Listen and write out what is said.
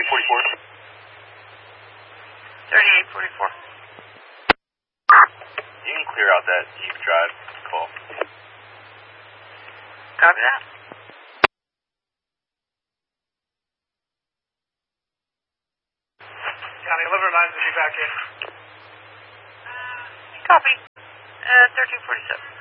3844. 3844. You can clear out that Jeep drive call. Copy that. County 1109 will be back in. Copy. 1347.